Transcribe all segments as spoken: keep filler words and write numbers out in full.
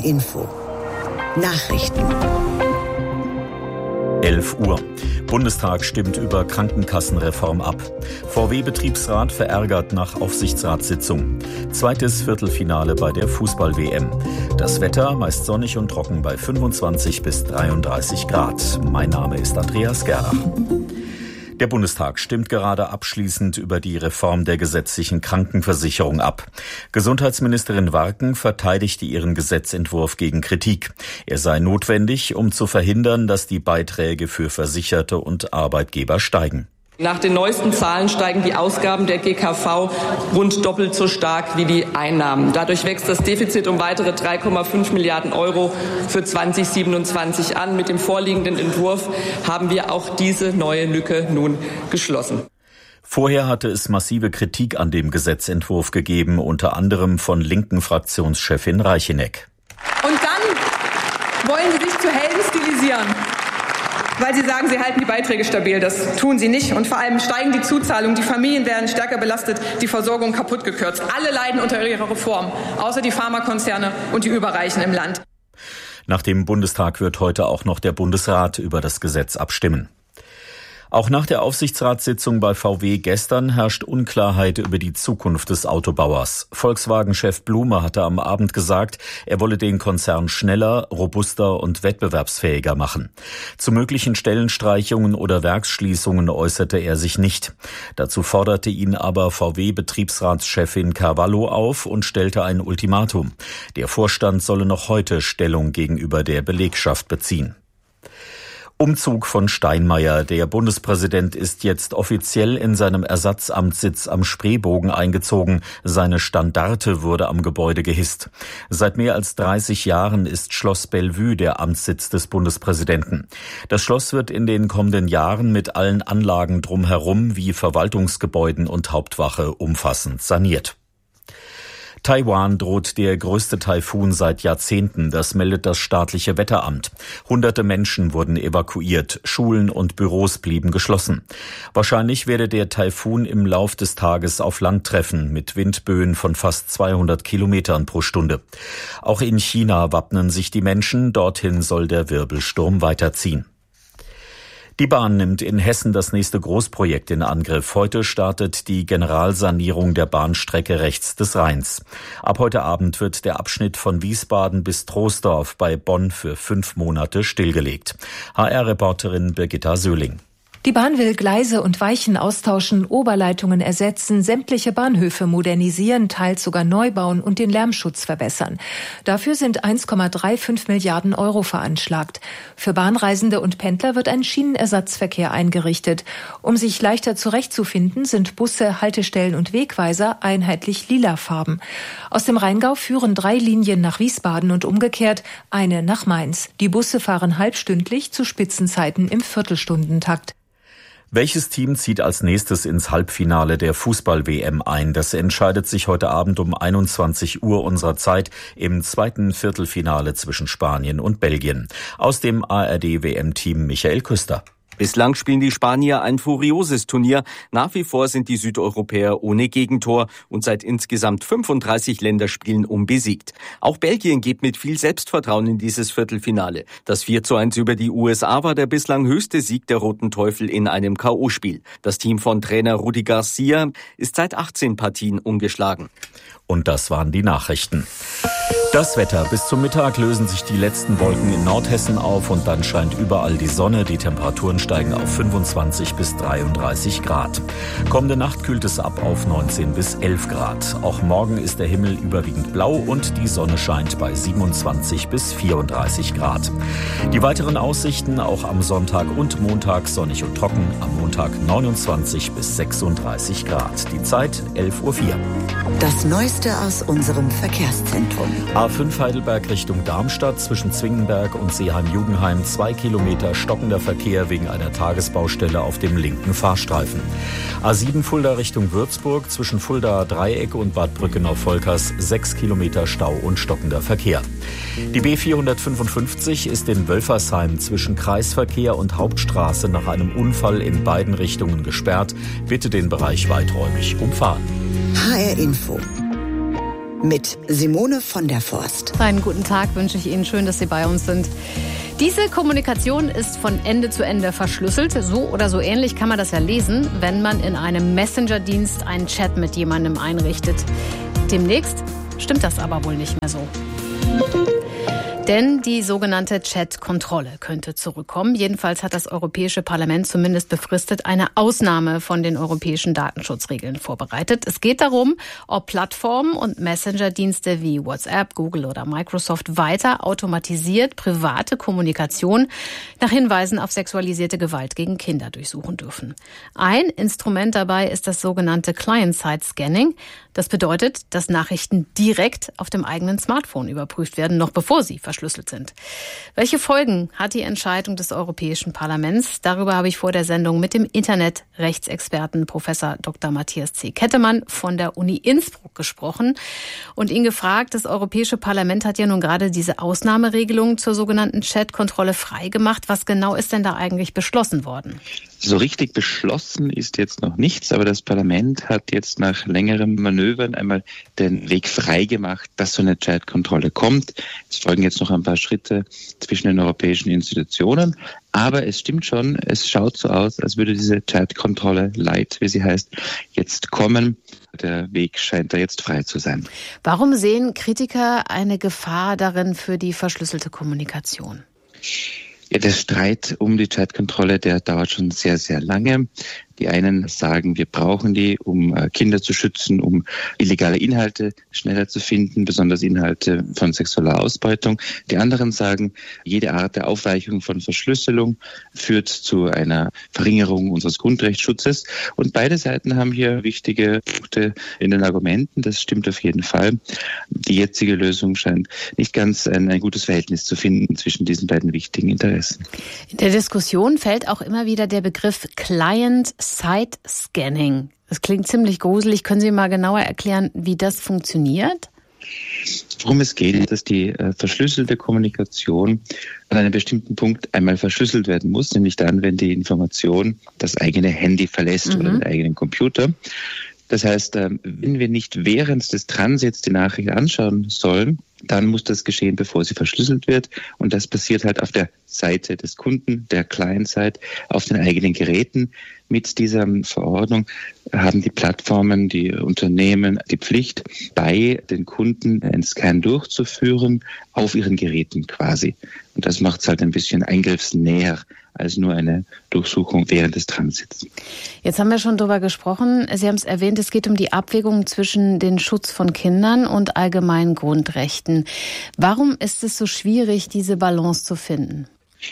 R Info. Nachrichten. elf Uhr. Bundestag stimmt über Krankenkassenreform ab. V W-Betriebsrat verärgert nach Aufsichtsratssitzung. Zweites Viertelfinale bei der Fußball-W M. Das Wetter meist sonnig und trocken bei fünfundzwanzig bis dreiunddreißig Grad. Mein Name ist Andreas Gerlach. Der Bundestag stimmt gerade abschließend über die Reform der gesetzlichen Krankenversicherung ab. Gesundheitsministerin Warken verteidigte ihren Gesetzentwurf gegen Kritik. Er sei notwendig, um zu verhindern, dass die Beiträge für Versicherte und Arbeitgeber steigen. Nach den neuesten Zahlen steigen die Ausgaben der G K V rund doppelt so stark wie die Einnahmen. Dadurch wächst das Defizit um weitere drei Komma fünf Milliarden Euro für zwanzig siebenundzwanzig an. Mit dem vorliegenden Entwurf haben wir auch diese neue Lücke nun geschlossen. Vorher hatte es massive Kritik an dem Gesetzentwurf gegeben, unter anderem von linken Fraktionschefin Reicheneck. Und dann wollen Sie sich zu Helden stilisieren, weil Sie sagen, Sie halten die Beiträge stabil. Das tun Sie nicht. Und vor allem steigen die Zuzahlungen, die Familien werden stärker belastet, die Versorgung kaputt gekürzt. Alle leiden unter Ihrer Reform, außer die Pharmakonzerne und die Überreichen im Land. Nach dem Bundestag wird heute auch noch der Bundesrat über das Gesetz abstimmen. Auch nach der Aufsichtsratssitzung bei V W gestern herrscht Unklarheit über die Zukunft des Autobauers. Volkswagen-Chef Blume hatte am Abend gesagt, er wolle den Konzern schneller, robuster und wettbewerbsfähiger machen. Zu möglichen Stellenstreichungen oder Werksschließungen äußerte er sich nicht. Dazu forderte ihn aber V W-Betriebsratschefin Carvalho auf und stellte ein Ultimatum. Der Vorstand solle noch heute Stellung gegenüber der Belegschaft beziehen. Umzug von Steinmeier. Der Bundespräsident ist jetzt offiziell in seinem Ersatzamtssitz am Spreebogen eingezogen. Seine Standarte wurde am Gebäude gehisst. Seit mehr als dreißig Jahren ist Schloss Bellevue der Amtssitz des Bundespräsidenten. Das Schloss wird in den kommenden Jahren mit allen Anlagen drumherum wie Verwaltungsgebäuden und Hauptwache umfassend saniert. Taiwan droht der größte Taifun seit Jahrzehnten, das meldet das staatliche Wetteramt. Hunderte Menschen wurden evakuiert, Schulen und Büros blieben geschlossen. Wahrscheinlich werde der Taifun im Lauf des Tages auf Land treffen, mit Windböen von fast zweihundert Kilometern pro Stunde. Auch in China wappnen sich die Menschen, dorthin soll der Wirbelsturm weiterziehen. Die Bahn nimmt in Hessen das nächste Großprojekt in Angriff. Heute startet die Generalsanierung der Bahnstrecke rechts des Rheins. Ab heute Abend wird der Abschnitt von Wiesbaden bis Troisdorf bei Bonn für fünf Monate stillgelegt. H R-Reporterin Birgitta Söhling. Die Bahn will Gleise und Weichen austauschen, Oberleitungen ersetzen, sämtliche Bahnhöfe modernisieren, teils sogar neu bauen und den Lärmschutz verbessern. Dafür sind eins Komma fünfunddreißig Milliarden Euro veranschlagt. Für Bahnreisende und Pendler wird ein Schienenersatzverkehr eingerichtet. Um sich leichter zurechtzufinden, sind Busse, Haltestellen und Wegweiser einheitlich lilafarben. Aus dem Rheingau führen drei Linien nach Wiesbaden und umgekehrt, eine nach Mainz. Die Busse fahren halbstündlich zu Spitzenzeiten im Viertelstundentakt. Welches Team zieht als nächstes ins Halbfinale der Fußball-W M ein? Das entscheidet sich heute Abend um einundzwanzig Uhr unserer Zeit im zweiten Viertelfinale zwischen Spanien und Belgien. Aus dem A R D-W M-Team Michael Küster. Bislang spielen die Spanier ein furioses Turnier. Nach wie vor sind die Südeuropäer ohne Gegentor und seit insgesamt fünfunddreißig Länderspielen unbesiegt. Auch Belgien geht mit viel Selbstvertrauen in dieses Viertelfinale. Das vier zu eins über die U S A war der bislang höchste Sieg der Roten Teufel in einem K O-Spiel. Das Team von Trainer Rudi Garcia ist seit achtzehn Partien ungeschlagen. Und das waren die Nachrichten. Das Wetter. Bis zum Mittag lösen sich die letzten Wolken in Nordhessen auf und dann scheint überall die Sonne. Die Temperaturen steigen auf fünfundzwanzig bis dreiunddreißig Grad. Kommende Nacht kühlt es ab auf neunzehn bis elf Grad. Auch morgen ist der Himmel überwiegend blau und die Sonne scheint bei siebenundzwanzig bis vierunddreißig Grad. Die weiteren Aussichten auch am Sonntag und Montag sonnig und trocken. Am Montag neunundzwanzig bis sechsunddreißig Grad. Die Zeit elf Uhr vier. Das Neueste aus unserem Verkehrszentrum. A fünf Heidelberg Richtung Darmstadt zwischen Zwingenberg und Seeheim-Jugenheim. Zwei Kilometer stockender Verkehr wegen einer Tagesbaustelle auf dem linken Fahrstreifen. A sieben Fulda Richtung Würzburg zwischen Fuldaer Dreieck und Bad Brückenau-Volkers. Sechs Kilometer Stau und stockender Verkehr. Die B vierhundertfünfundfünfzig ist in Wölfersheim zwischen Kreisverkehr und Hauptstraße nach einem Unfall in beiden Richtungen gesperrt. Bitte den Bereich weiträumig umfahren. H R Info. mit Simone von der Forst. Einen guten Tag wünsche ich Ihnen. Schön, dass Sie bei uns sind. Diese Kommunikation ist von Ende zu Ende verschlüsselt. So oder so ähnlich kann man das ja lesen, wenn man in einem Messenger-Dienst einen Chat mit jemandem einrichtet. Demnächst stimmt das aber wohl nicht mehr so. Denn die sogenannte Chat-Kontrolle könnte zurückkommen. Jedenfalls hat das Europäische Parlament zumindest befristet eine Ausnahme von den europäischen Datenschutzregeln vorbereitet. Es geht darum, ob Plattformen und Messenger-Dienste wie WhatsApp, Google oder Microsoft weiter automatisiert private Kommunikation nach Hinweisen auf sexualisierte Gewalt gegen Kinder durchsuchen dürfen. Ein Instrument dabei ist das sogenannte Client-Side-Scanning. Das bedeutet, dass Nachrichten direkt auf dem eigenen Smartphone überprüft werden, noch bevor sie verschlüsselt sind. Welche Folgen hat die Entscheidung des Europäischen Parlaments? Darüber habe ich vor der Sendung mit dem Internetrechtsexperten Professor Doktor Matthias C. Kettemann von der Uni Innsbruck gesprochen und ihn gefragt, das Europäische Parlament hat ja nun gerade diese Ausnahmeregelung zur sogenannten Chat-Kontrolle freigemacht. Was genau ist denn da eigentlich beschlossen worden? So richtig beschlossen ist jetzt noch nichts, aber das Parlament hat jetzt nach längerem Manövern einmal den Weg freigemacht, dass so eine Chat-Kontrolle kommt. Es folgen jetzt noch ein paar Schritte zwischen den europäischen Institutionen, aber es stimmt schon, es schaut so aus, als würde diese Chat-Kontrolle Light, wie sie heißt, jetzt kommen. Der Weg scheint da jetzt frei zu sein. Warum sehen Kritiker eine Gefahr darin für die verschlüsselte Kommunikation? Ja, der Streit um die Chat-Kontrolle, der dauert schon sehr, sehr lange. Die einen sagen, wir brauchen die, um Kinder zu schützen, um illegale Inhalte schneller zu finden, besonders Inhalte von sexueller Ausbeutung. Die anderen sagen, jede Art der Aufweichung von Verschlüsselung führt zu einer Verringerung unseres Grundrechtsschutzes. Und beide Seiten haben hier wichtige Punkte in den Argumenten. Das stimmt auf jeden Fall. Die jetzige Lösung scheint nicht ganz ein, ein gutes Verhältnis zu finden zwischen diesen beiden wichtigen Interessen. In der Diskussion fällt auch immer wieder der Begriff Client Side-Scanning. Das klingt ziemlich gruselig. Können Sie mal genauer erklären, wie das funktioniert? Worum es geht, dass die äh, verschlüsselte Kommunikation an einem bestimmten Punkt einmal verschlüsselt werden muss, nämlich dann, wenn die Information das eigene Handy verlässt mhm. oder den eigenen Computer. Das heißt, äh, wenn wir nicht während des Transits die Nachricht anschauen sollen, dann muss das geschehen, bevor sie verschlüsselt wird. Und das passiert halt auf der Seite des Kunden, der Client-Side, auf den eigenen Geräten. Mit dieser Verordnung haben die Plattformen, die Unternehmen die Pflicht, bei den Kunden einen Scan durchzuführen, auf ihren Geräten quasi. Und das macht es halt ein bisschen eingriffsnäher als nur eine Durchsuchung während des Transits. Jetzt haben wir schon darüber gesprochen. Sie haben es erwähnt, es geht um die Abwägung zwischen dem Schutz von Kindern und allgemeinen Grundrechten. Warum ist es so schwierig, diese Balance zu finden?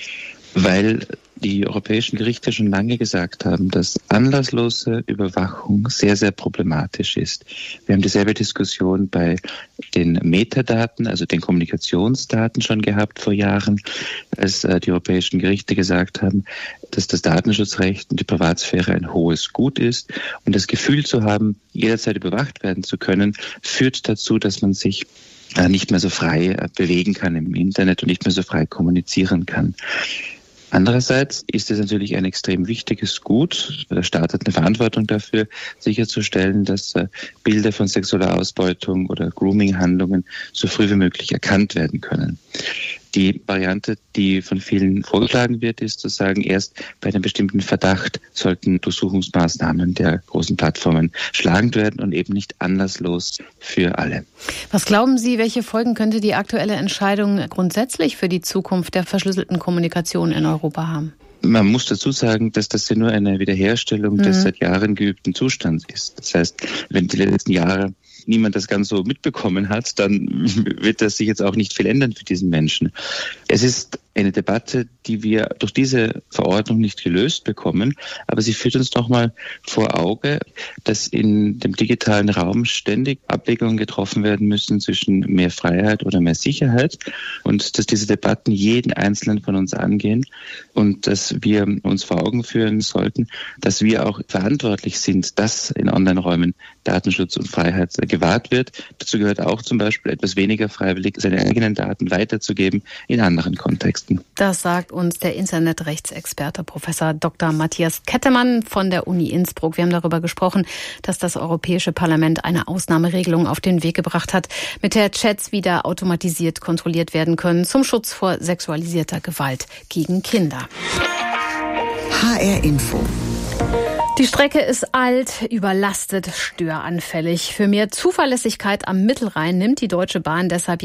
Weil die europäischen Gerichte schon lange gesagt haben, dass anlasslose Überwachung sehr, sehr problematisch ist. Wir haben dieselbe Diskussion bei den Metadaten, also den Kommunikationsdaten schon gehabt vor Jahren, als die europäischen Gerichte gesagt haben, dass das Datenschutzrecht und die Privatsphäre ein hohes Gut ist. Und das Gefühl zu haben, jederzeit überwacht werden zu können, führt dazu, dass man sich nicht mehr so frei bewegen kann im Internet und nicht mehr so frei kommunizieren kann. Andererseits ist es natürlich ein extrem wichtiges Gut. Der Staat hat eine Verantwortung dafür, sicherzustellen, dass Bilder von sexueller Ausbeutung oder Grooming-Handlungen so früh wie möglich erkannt werden können. Die Variante, die von vielen vorgeschlagen wird, ist zu sagen, erst bei einem bestimmten Verdacht sollten Durchsuchungsmaßnahmen der großen Plattformen schlagend werden und eben nicht anlasslos für alle. Was glauben Sie, welche Folgen könnte die aktuelle Entscheidung grundsätzlich für die Zukunft der verschlüsselten Kommunikation in Europa haben? Man muss dazu sagen, dass das ja nur eine Wiederherstellung mhm. des seit Jahren geübten Zustands ist. Das heißt, wenn die letzten Jahre niemand das ganz so mitbekommen hat, dann wird das sich jetzt auch nicht viel ändern für diesen Menschen. Es ist eine Debatte, die wir durch diese Verordnung nicht gelöst bekommen, aber sie führt uns nochmal vor Auge, dass in dem digitalen Raum ständig Abwägungen getroffen werden müssen zwischen mehr Freiheit oder mehr Sicherheit und dass diese Debatten jeden Einzelnen von uns angehen und dass wir uns vor Augen führen sollten, dass wir auch verantwortlich sind, dass in Online-Räumen Datenschutz und Freiheit gewahrt wird. Dazu gehört auch zum Beispiel etwas weniger freiwillig, seine eigenen Daten weiterzugeben in anderen Kontexten. richten. Das sagt uns der Internetrechtsexperte Professor Doktor Matthias Kettemann von der Uni Innsbruck. Wir haben darüber gesprochen, dass das Europäische Parlament eine Ausnahmeregelung auf den Weg gebracht hat, mit der Chats wieder automatisiert kontrolliert werden können zum Schutz vor sexualisierter Gewalt gegen Kinder. H R Info. Die Strecke ist alt, überlastet, störanfällig. Für mehr Zuverlässigkeit am Mittelrhein nimmt die Deutsche Bahn deshalb